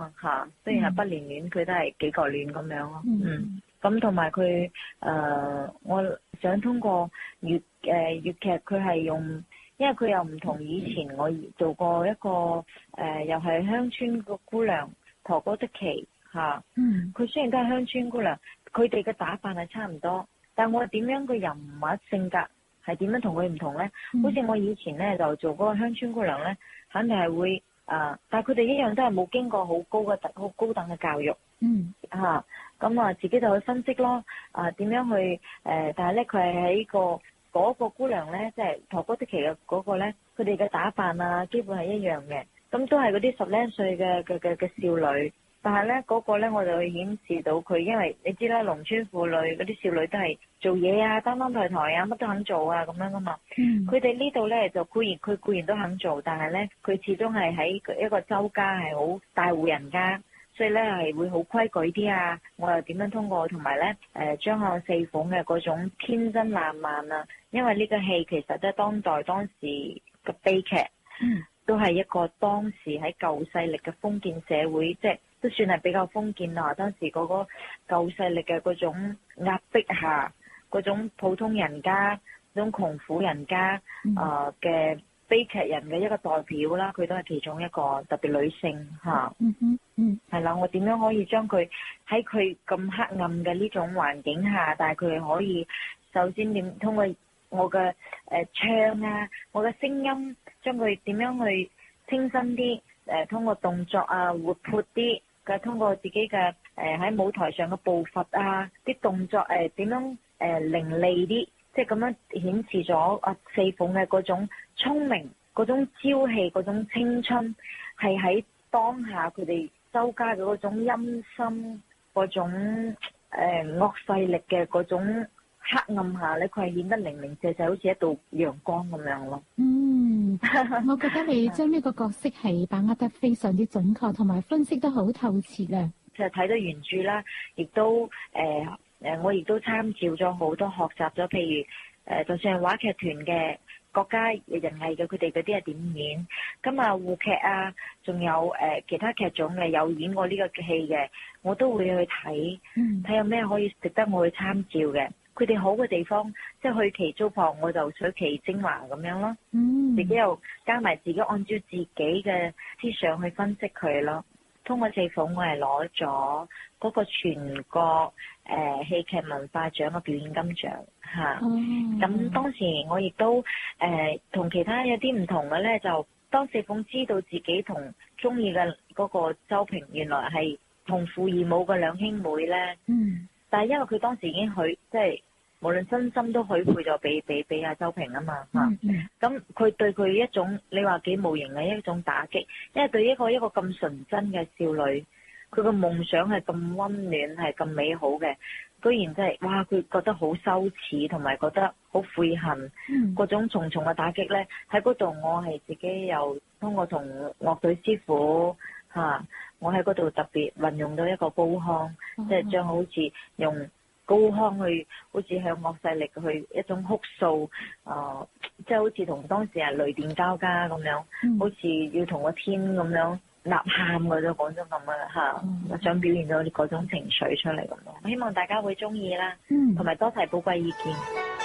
啦嚇。雖然係不連戀，佢都係幾個戀咁樣咯。咁同埋佢我想通過粵劇，佢係用，因為佢又唔同以前我做過一個又係鄉村個姑娘陀歌的旗嚇。佢雖然都係鄉村姑娘，佢哋嘅打扮係差唔多，但我點樣個人物性格係點樣同佢唔同呢？好似我以前呢就做嗰個鄉村姑娘呢，肯定係會但係佢哋一樣都係冇經過好高等嘅教育。咁自己就去分析咯。點樣去但係咧佢係喺嗰個姑娘咧，即係陀歌的旗嘅嗰個咧，佢哋嘅打扮啊，基本係一樣嘅。咁都係嗰啲10零歲嘅少女。但係咧嗰個咧，我就會顯示到佢，因為你知啦，農村婦女嗰啲少女都係做嘢啊，擔抬啊，乜都肯做啊，咁樣噶嘛。佢哋呢度咧就固然都肯做，但係咧佢始終係喺一個周家係好大戶人家。所以咧係會好規矩啲啊！我又點樣通過同埋咧張漢四鳳嘅嗰種天真爛漫啊！因為呢個戲其實都係當時嘅悲劇，都係一個當時喺舊勢力嘅封建社會，即係都算係比較封建啦。當時嗰個舊勢力嘅嗰種壓迫下，嗰種普通人家、嗰種窮苦人家嘅悲劇人嘅一個代表啦，佢都係其中一個特別女性嚇。係啦，我點樣可以將佢喺佢咁黑暗嘅呢種環境下，但係佢可以首先點通過我嘅唱啊，我嘅聲音，將佢點樣去清新啲，通過動作啊活潑啲嘅，通過自己嘅喺舞台上嘅步伐啊，啲動作點樣伶俐啲，即係咁樣顯示咗四鳳嘅嗰種聰明、嗰種朝氣、嗰種青春，係喺當下佢哋周家嘅嗰種陰森、嗰種惡勢力嘅嗰種黑暗下咧，佢係顯得零零舍舍，好似一道陽光咁樣咯。 我覺得你將呢個角色係把握得非常之準確，同埋分析得好透徹啊！ 就睇到原著啦，亦都我亦都參照咗好多，學習咗，譬如就算係話劇團嘅國家人藝嘅，佢哋嗰啲係點演，咁滬劇啊，仲有其他劇種嘅有演過呢個戲嘅，我都會去睇，睇有咩可以值得我去參照嘅。佢哋好嘅地方，即係去其糟粕，我就取其精華咁樣咯。自己又加埋自己，按照自己嘅思想去分析佢咯。通過四鳳，我係攞咗嗰個全國戲劇文化獎嘅表演金獎嚇。咁當時我亦都同其他有啲唔同嘅咧，就當四鳳知道自己同中意嘅嗰個周平原來係同父異母嘅兩兄妹咧。但係因為佢當時已經即係無論身心都許配咗俾阿周平啊嘛嚇。咁佢對佢一種你話幾無形嘅一種打擊，因為對一個咁純真嘅少女，佢個夢想係咁溫暖係咁美好嘅，居然真係哇！佢覺得好羞恥，同埋覺得好悔恨，嗰種重重嘅打擊咧，喺嗰度我係自己又通過同樂隊師傅嚇，我喺嗰度特別運用到一個高腔，即係將好似用高腔去，好似向惡勢力去一種哭訴，即係好似同當時係雷電交加咁樣，好似要同個天咁樣吶喊嗰種講咗咁嘅嚇，我想表現到嗰種情緒出嚟咁咯。我希望大家會中意啦，同埋多提寶貴意見。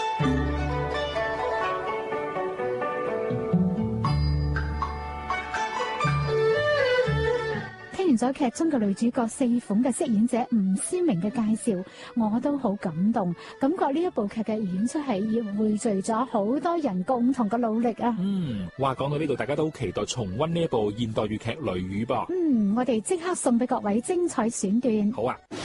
聽完咗劇中嘅女主角四鳳嘅飾演者吳思明嘅介紹，我都好感動，感覺呢一部劇嘅演出係要匯聚咗好多人共同嘅努力啊！ 話講到呢度，大家都好期待重溫呢一部現代粵劇《雷雨》噃。 我哋即刻送俾各位精彩選段。 好啊！